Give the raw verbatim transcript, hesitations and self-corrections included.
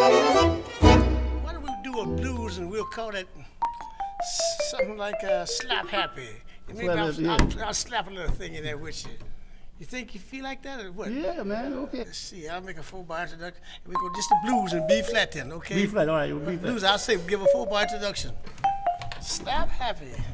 Why don't we do a blues and we'll call it s- something like uh, Slap Happy. And maybe Slap I'll, Happy, yeah. I'll, I'll slap a little thing in there with you. You think you feel like that or what? Yeah, man. Okay. Let's see, I'll make a four bar introduction. And we go just the blues and B flat then, okay? B flat. All right. B flat. Blues, I'll say give a four bar introduction. Slap Happy.